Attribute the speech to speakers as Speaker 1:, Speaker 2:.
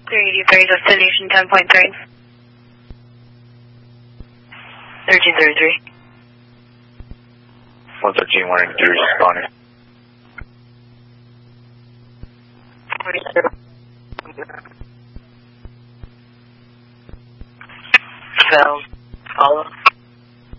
Speaker 1: 383, destination 10.3. 1333.
Speaker 2: 113, 183, responding.
Speaker 1: 12, follow.